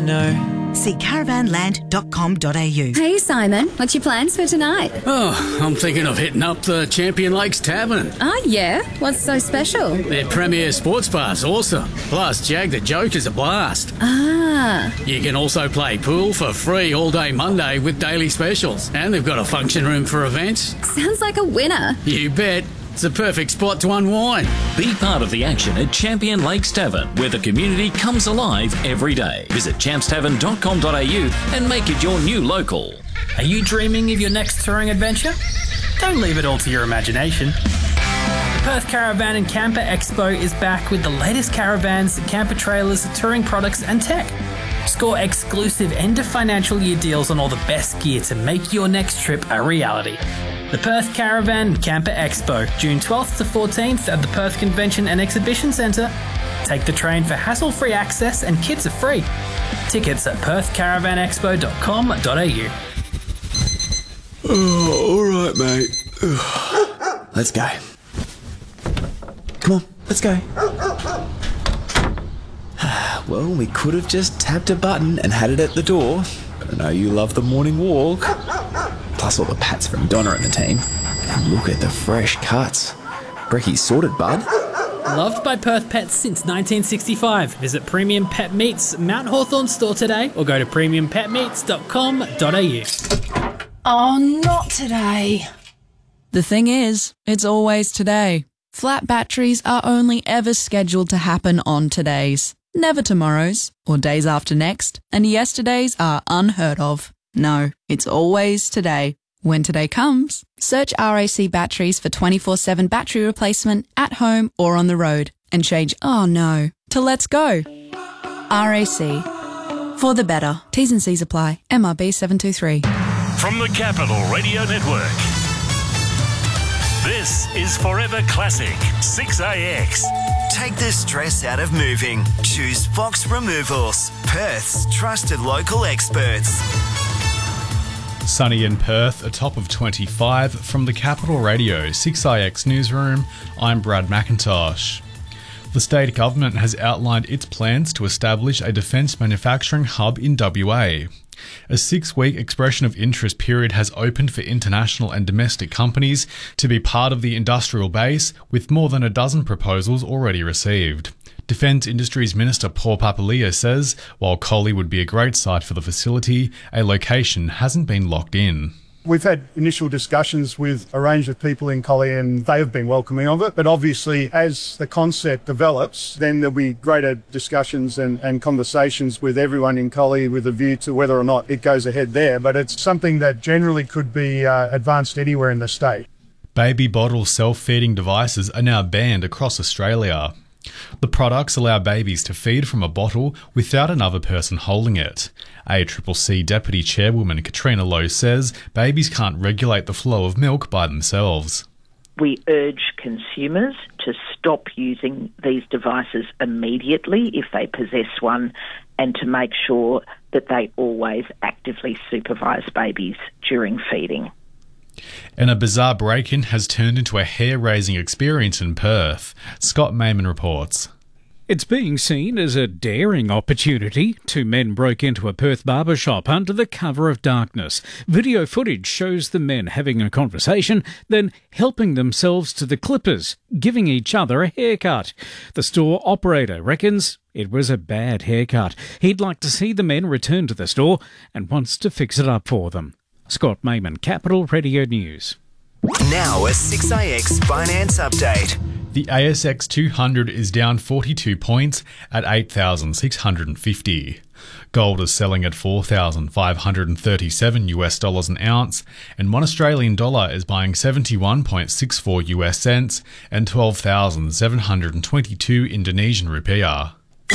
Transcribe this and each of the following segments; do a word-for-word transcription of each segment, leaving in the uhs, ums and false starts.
know. See caravan land dot com dot a u. Hey Simon, what's your plans for tonight? Oh, I'm thinking of hitting up the Champion Lakes Tavern. Oh yeah? What's so special? Their premier sports bar's awesome. Plus, Jag the Joker's a blast. Ah. You can also play pool for free all day Monday with daily specials. And they've got a function room for events. Sounds like a winner. You bet. It's a perfect spot to unwind. Be part of the action at Champion Lakes Tavern, where the community comes alive every day. Visit champs tavern dot com dot a u and make it your new local. Are you dreaming of your next touring adventure? Don't leave it all to your imagination. The Perth Caravan and Camper Expo is back with the latest caravans, camper trailers, touring products and tech. Score exclusive end of financial year deals on all the best gear to make your next trip a reality. The Perth Caravan and Camper Expo, June twelfth to fourteenth at the Perth Convention and Exhibition Centre. Take the train for hassle-free access and kids are free. Tickets at perth caravan expo dot com dot a u. Oh, all right, mate. Let's go. Come on, let's go. Well, we could have just tapped a button and had it at the door, but I know you love the morning walk. Plus all the pats from Donna and the team. And look at the fresh cuts. Brecky's sorted, bud. Loved by Perth pets since nineteen sixty-five. Visit Premium Pet Meats Mount Hawthorn store today or go to premium pet meats dot com dot a u. Oh, not today. The thing is, it's always today. Flat batteries are only ever scheduled to happen on todays, never tomorrows or days after next, and yesterdays are unheard of. No, it's always today. When today comes, search R A C Batteries for twenty-four seven battery replacement at home or on the road and change "oh no" to "let's go." R A C. For the better. T's and C's apply. M R B seven two three. From the Capital Radio Network, this is Forever Classic six A X. Take the stress out of moving. Choose Fox Removals, Perth's trusted local experts. Sunny in Perth, a top of twenty-five. From the Capital Radio six A X newsroom, I'm Brad McIntosh. The state government has outlined its plans to establish a defence manufacturing hub in W A. A six-week expression of interest period has opened for international and domestic companies to be part of the industrial base, with more than a dozen proposals already received. Defence Industries Minister Paul Papalia says, while Collie would be a great site for the facility, a location hasn't been locked in. We've had initial discussions with a range of people in Collie and they have been welcoming of it. But obviously, as the concept develops, then there'll be greater discussions and, and conversations with everyone in Collie with a view to whether or not it goes ahead there. But it's something that generally could be uh, advanced anywhere in the state. Baby bottle self-feeding devices are now banned across Australia. The products allow babies to feed from a bottle without another person holding it. A C C C Deputy Chairwoman Katrina Lowe says babies can't regulate the flow of milk by themselves. We urge consumers to stop using these devices immediately if they possess one, and to make sure that they always actively supervise babies during feeding. And a bizarre break-in has turned into a hair-raising experience in Perth. Scott Mayman reports. It's being seen as a daring opportunity. Two men broke into a Perth barber shop under the cover of darkness. Video footage shows the men having a conversation, then helping themselves to the clippers, giving each other a haircut. The store operator reckons it was a bad haircut. He'd like to see the men return to the store and wants to fix it up for them. Scott Mayman, Capital Radio News. Now a six A X finance update. The A S X two hundred is down forty-two points at eight thousand six hundred fifty. Gold is selling at four thousand five hundred thirty-seven US dollars an ounce, and one Australian dollar is buying seventy-one point six four US cents and twelve thousand seven hundred twenty-two Indonesian rupiah.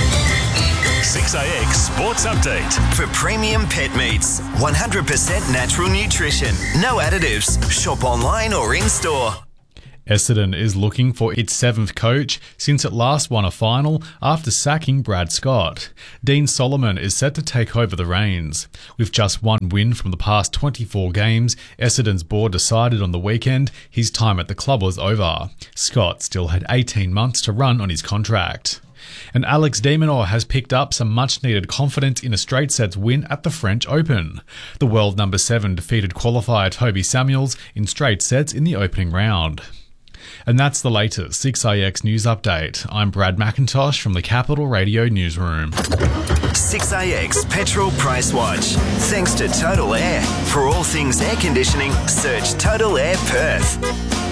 six A X Sports Update. For premium pet meats, one hundred percent natural nutrition, no additives. Shop online or in-store. Essendon is looking for its seventh coach since it last won a final after sacking Brad Scott. Dean Solomon is set to take over the reins. With just one win from the past twenty-four games, Essendon's board decided on the weekend his time at the club was over. Scott still had eighteen months to run on his contract. And Alex de Minaur has picked up some much-needed confidence in a straight sets win at the French Open. The world number seven defeated qualifier Toby Samuels in straight sets in the opening round. And that's the latest six A X news update. I'm Brad McIntosh from the Capital Radio Newsroom. six A X Petrol Price Watch. Thanks to Total Air. For all things air conditioning, search Total Air Perth.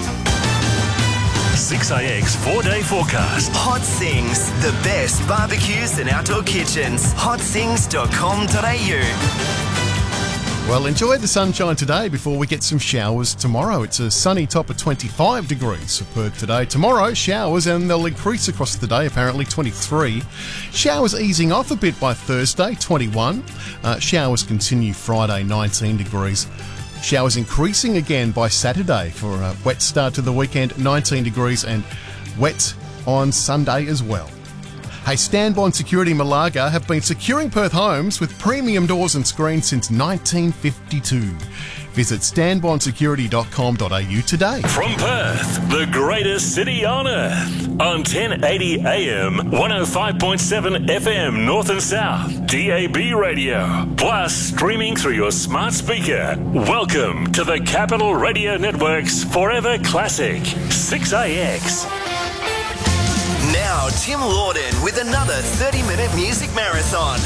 six A X four-day forecast. Hot Things, the best barbecues and outdoor kitchens. hot things dot com dot a u. Well, enjoy the sunshine today before we get some showers tomorrow. It's a sunny top of twenty-five degrees for Perth today. Tomorrow, showers, and they'll increase across the day, apparently twenty-three. Showers easing off a bit by Thursday, twenty-one. Uh, showers continue Friday, nineteen degrees. Showers increasing again by Saturday for a wet start to the weekend, nineteen degrees, and wet on Sunday as well. Hey, Stanbond Security Malaga have been securing Perth homes with premium doors and screens since nineteen fifty-two. Visit stanbond security dot com dot a u today. From Perth, the greatest city on earth. On ten eighty A M, one oh five point seven F M North and South, D A B radio, plus streaming through your smart speaker. Welcome to the Capital Radio Network's Forever Classic, six A X. Now, Tim Lawden with another thirty-minute music marathon